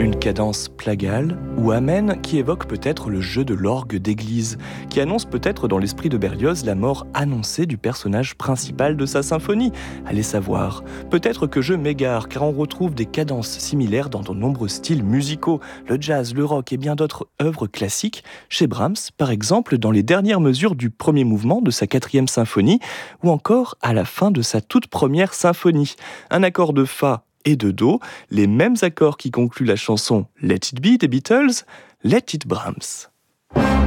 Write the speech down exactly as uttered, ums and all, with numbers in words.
Une cadence plagale ou amène qui évoque peut-être le jeu de l'orgue d'église, qui annonce peut-être dans l'esprit de Berlioz la mort annoncée du personnage principal de sa symphonie. Allez savoir. Peut-être que je m'égare, car on retrouve des cadences similaires dans de nombreux styles musicaux, le jazz, le rock et bien d'autres œuvres classiques, chez Brahms, par exemple dans les dernières mesures du premier mouvement de sa quatrième symphonie, ou encore à la fin de sa toute première symphonie. Un accord de Fa et de Do, les mêmes accords qui concluent la chanson Let It Be des Beatles, Let It Brahms.